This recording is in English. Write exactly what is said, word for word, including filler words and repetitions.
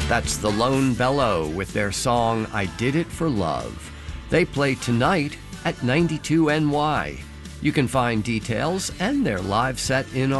That's the Lone Bellow with their song, I Did It for Love. They play tonight at ninety-two N Y. You can find details and their live set in our